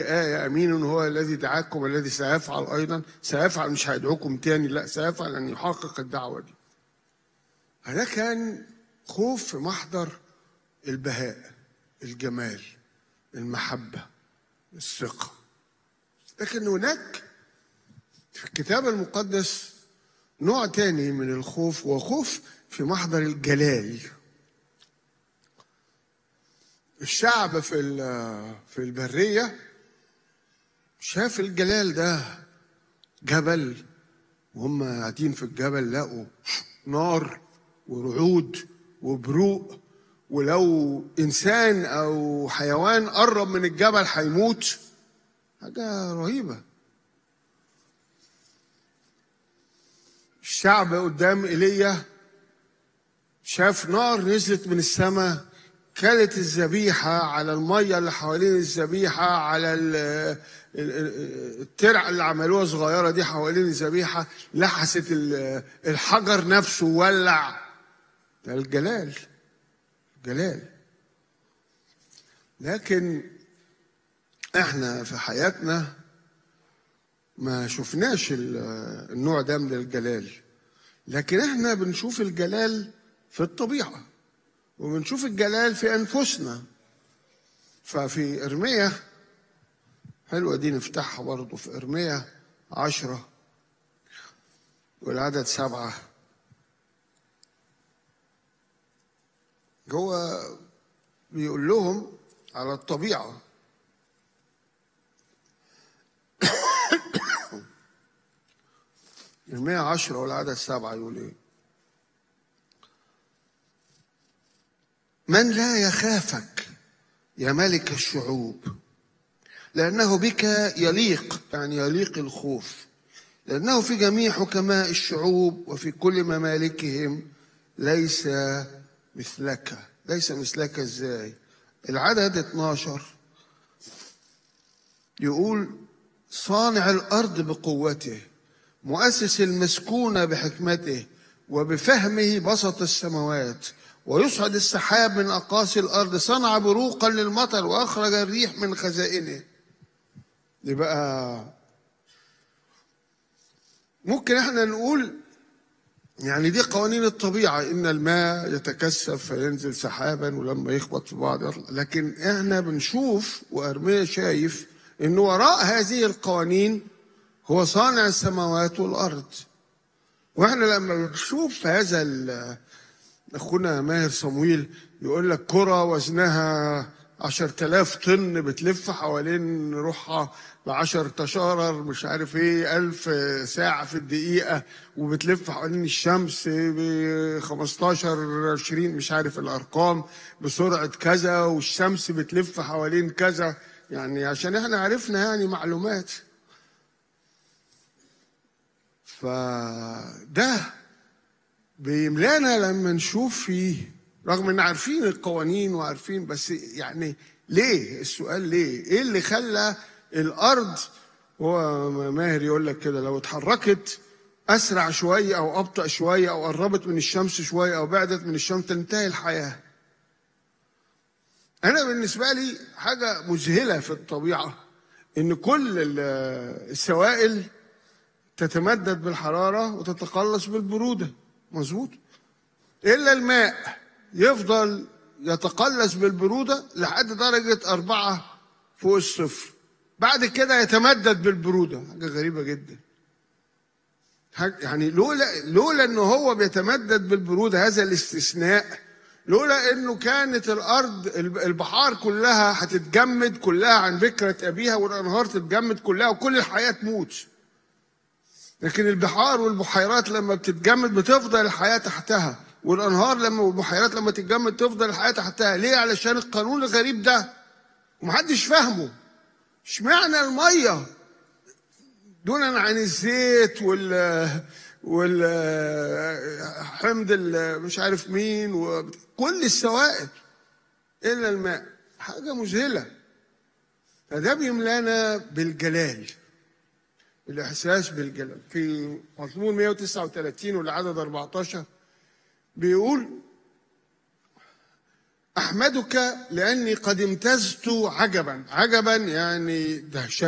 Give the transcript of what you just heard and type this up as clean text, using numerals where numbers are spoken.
الآية أمين هو الذي دعاكم والذي سيفعل أيضا. سيفعل مش هيدعوكم تاني، لا سيفعل أن يحقق الدعوة دي. هذا كان خوف في محضر البهاء، الجمال، المحبة، الثقة. لكن هناك في الكتاب المقدس نوع تاني من الخوف، وخوف في محضر الجلال. الشعب في البرية شاف الجلال ده، جبل، وهم قاعدين في الجبل لقوا نار ورعود وبروق، ولو إنسان أو حيوان قرب من الجبل هيموت. حاجة رهيبة. الشعب قدام إيليا شاف نار نزلت من السماء، كلت الذبيحة على المية اللي حوالين الذبيحة، على الترع اللي عملوها صغيرة دي حوالين الذبيحة، لحست الحجر نفسه ولع. ده الجلال، جلال. لكن احنا في حياتنا ما شفناش النوع ده من الجلال، لكن احنا بنشوف الجلال في الطبيعة وبنشوف الجلال في أنفسنا. ففي إرميا، حلوة دي نفتحها برضو، في إرميا 10 والعدد 7، هو بيقول لهم على الطبيعة. إرميا 10 والعدد 7 يقول إيه؟ من لا يخافك يا ملك الشعوب، لأنه بك يليق، يعني يليق الخوف، لأنه في جميع حكماء الشعوب وفي كل ممالكهم ليس مثلك. ليس مثلك إزاي؟ العدد 12 يقول صانع الأرض بقوته، مؤسس المسكونة بحكمته، وبفهمه بسط السماوات، ويصعد السحاب من أقاصي الأرض، صنع بروقا للمطر وأخرج الريح من خزائنه. دي بقى ممكن احنا نقول يعني دي قوانين الطبيعة، إن الماء يتكثف فينزل سحابا ولما يخبط في بعض يطلع. لكن احنا بنشوف وأرميا شايف إن وراء هذه القوانين هو صانع السماوات والأرض. واحنا لما بنشوف هذا، أخونا ماهر صمويل يقول لك كرة وزنها 10,000 طن بتلف حوالين روحها ب10 تشارر مش عارف ايه 1000 ساعة في الدقيقة، وبتلف حوالين الشمس ب15 20 مش عارف الأرقام بسرعة كذا، والشمس بتلف حوالين كذا، يعني عشان احنا عرفنا يعني معلومات. فده بيملانا لما نشوف فيه، رغم ان عارفين القوانين وعارفين، بس يعني ليه؟ السؤال ليه؟ ايه اللي خلى الارض، هو ماهر يقول لك كده، لو اتحركت اسرع شويه او ابطا شويه او قربت من الشمس شويه او بعدت من الشمس تنتهي الحياه. انا بالنسبه لي حاجه مذهله في الطبيعه ان كل السوائل تتمدد بالحراره وتتقلص بالبروده، مظبوط، إلا الماء يفضل يتقلص بالبرودة لحد درجة 4 فوق الصفر، بعد كده يتمدد بالبرودة. حاجة غريبة جدا. يعني لولا إنه هو بيتمدد بالبرودة، هذا الاستثناء، لولا إنه كانت الأرض البحار كلها هتتجمد كلها عن بكرة أبيها، والأنهار تتجمد كلها وكل الحياة تموت. لكن البحار والبحيرات لما بتتجمد بتفضل الحياة تحتها، والأنهار والبحيرات لما تتجمد تفضل الحياة تحتها. ليه؟ علشان القانون الغريب ده ومحدش فاهمه. اشمعنى المية دونا عن الزيت حمض مش عارف مين وكل السوائل إلا الماء؟ حاجة مذهلة. فده بيملانا بالجلال، الإحساس بالجلال. في مزمور 139 والعدد 14 بيقول أحمدك لأني قد امتزت عجبا. عجبا يعني دهشة.